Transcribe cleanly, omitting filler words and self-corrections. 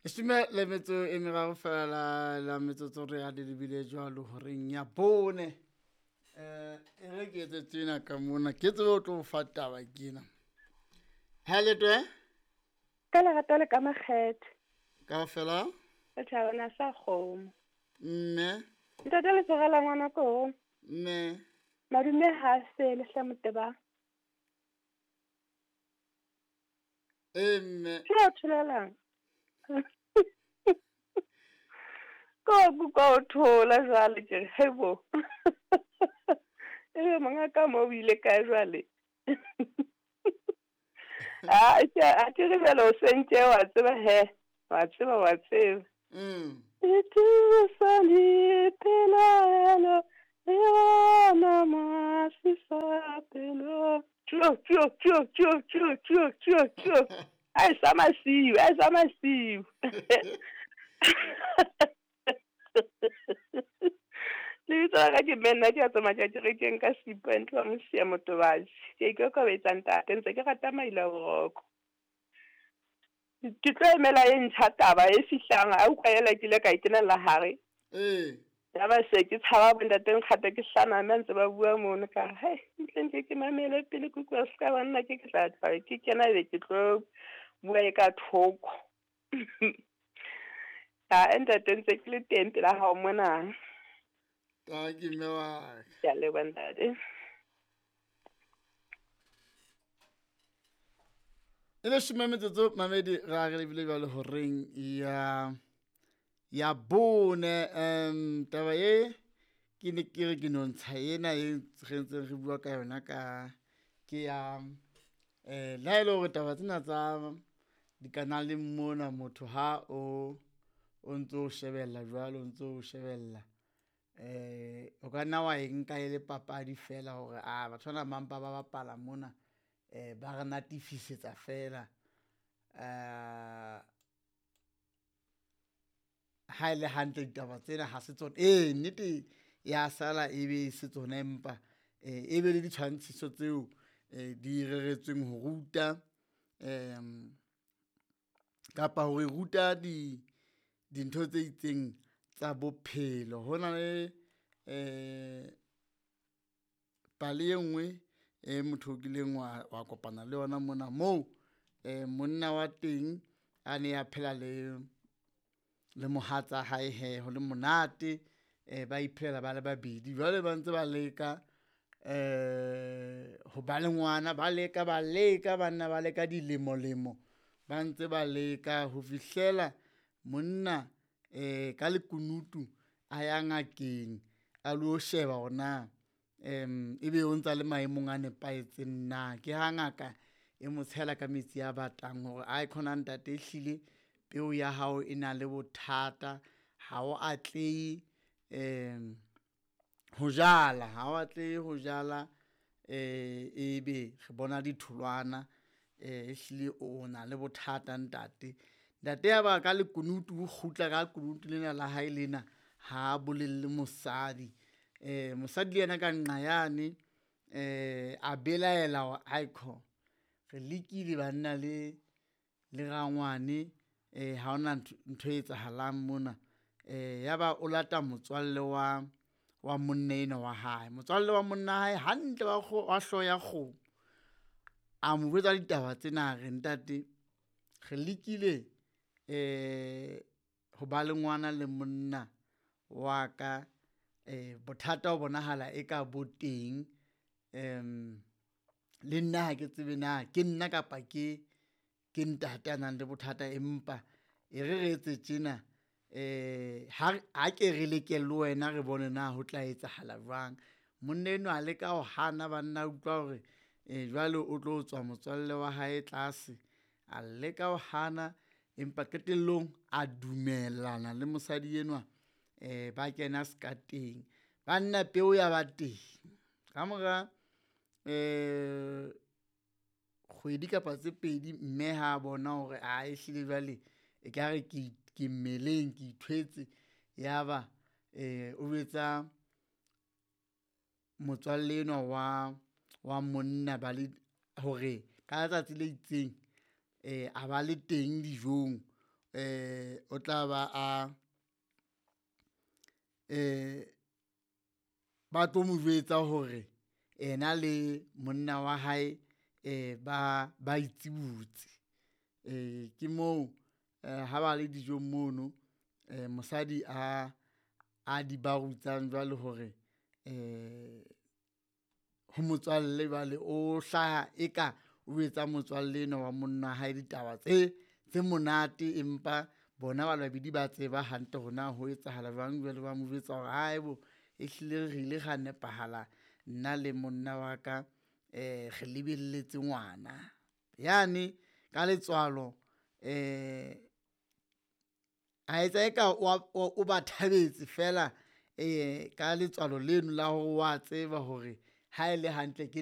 Esime le metso e meraro fela la metsotso re a lebile jwalo horeng ya bone. E re ke etse tsena ka mona ke tse o tlo fa taba kena. Ha le twe? Ka lerato le ka makgethe. Ka fela? Re thabana sa kgomo. Mme? Ntate le tshwarela ngwana ko. Mme? Madume ha se le hla moteba. Mme? Ke o thulelang. Ko thola jwale ke hebo. Manga ka mo ile ka jwale. A ke re bela o sentse wa tseba he. Wa tseba. Itusani pelalo. Yana masisa pelo. Tjo. Ai sama siu. Le tsaka ke menna ke atsa matjatji re keng ka sipa ntlo wa mosia motobatsi ke ka betsa ntate ntse ke rata maila boroko ke tlo emela e ntšha taba e fihlang a utlwaela ke le ka ikena la hare ya ba se ke tshaba bontate nkgata ke hlana nna ntse ba bua mono ka he ntle ke mamele pele ke kwa ska banna ke tla tla ke kena be ke tlo bua e ka thoko ntate ntse ke le teng pela ha o mona. Thank you, Mewa. Ya le bandade. Ele shuma metsotso mamedi ra re bile jwale horeng ya bone taba ye ke ne ke re ke nontsha ena e re bua ka yona ka ke ya la ile hore taba tsena tsa dikanaleng mona motho ha o ntso shebella jwalo o ntso shebella o ka nna wa e nka e le papadi fela hore batho bana mampa ba bapala mona ba re natifisetsa fela ha ile hantle ditaba tsena ha se tsona nnete ya sala e be se tsona empa e be le ditshwantshiso tseo di reretsweng ho ruta kapa ho ruta dintho tse itseng tsa bophelo. Ho na le pale e nngwe motho o kileng wa kopana le ona mona moo monna wa teng a ne a phela le mohatsa hae he ho le monate ba iphela ba le babedi jwale ba ntse ba leka ho ba le ngwana ba leka banna ba leka dilemo ba ntse ba leka ho fihlela monna ka lekunutu a ya ngakeng a lo sheba ona ebe o ntsa le maemong a nepaetseng na ke ha ngaka e mo tshela ka metsi a batang hore a khona ntate ehlile peo ya hao e na le bothata ha o atlehe ho jala ebe re bona ditholwana ehlile o na le bothata ntate ya ba ka lekunutu o kgutla ka lekunutu lena la hae lena ha bolelle mosadi mosadi yena ka nqa yane a belaela wa icon re lekile banna le rangwane ha ona ntho e etsahalang mona yaba o lata motswalle wa monna ena wa hae motswalle wa monna hae hantle wa hloya kgomo a mo botsa ditaba tsena re ntate re lekile ho ba le ngwana le monna wa ka bothata o bonahala e ka bo teng le nna ha ke tsebe na ke nna kapa ke ntate a nang le bothata empa e re etse tjena ha ke re leke le wena re bone na ho tla etsahala jwang monna eno a leka ho hana banna utlwa hore jwale o tlo tswa motswalle wa hae tlase a leka ho hana empa qetellong a dumellana le mosadi enwa ba kena sekateng banna peo ya ba teng ka mora kgwedi kapa tse pedi mme ha bona hore a ehlile jwale e ka re ke mmeleng ke ithwetse yaba o betsa motswalle enwa wa monna ba le hore ka letsatsi le itseng a ba le teng dijong o tla ba ba tlo mo jwetsa hore ena le monna wa hae ba itsibutse. Ke moo ha ba le dijong mono, mosadi a di barutsang jwale hore ho motswalle jwale o hlaha eka o etsa motswalle enwa wa monna hae ditaba tse monate, empa bona ba babedi ba tseba hantle hore na ho etsahala jwang. Jwale ba mo jwetsa hore haebo ehlile re ile ra nepahala nna le monna wa ka, re lebelletse ngwana. Yane ka letswalo a etsa eka o ba thabetse fela ka letswalo leno la hore wa tseba hore ha e le hantle ke